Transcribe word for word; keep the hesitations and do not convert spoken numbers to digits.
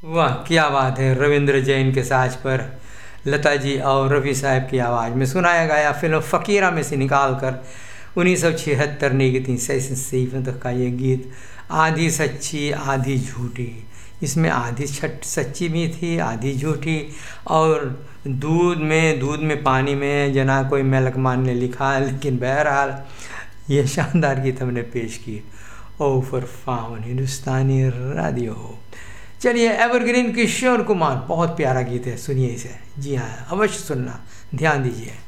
वाह क्या बात है। रविंद्र जैन के साज पर लता जी और रफ़ी साहब की आवाज़ में सुनाया गया फिल्म फ़कीरा में से निकाल कर उन्नीस सौ छिहत्तर ने की थी सही तक का ये गीत, आधी सच्ची आधी झूठी। इसमें आधी छट सच्ची भी थी आधी झूठी। और दूध में दूध में पानी में जना कोई मेलकमान ने लिखा, लेकिन बहरहाल ये शानदार गीत हमने पेश की ओ फरफान हिंदुस्तानी रेडियो। चलिए, एवरग्रीन किशोर कुमार, बहुत प्यारा गीत है, सुनिए इसे। जी हाँ, अवश्य सुनना, ध्यान दीजिए।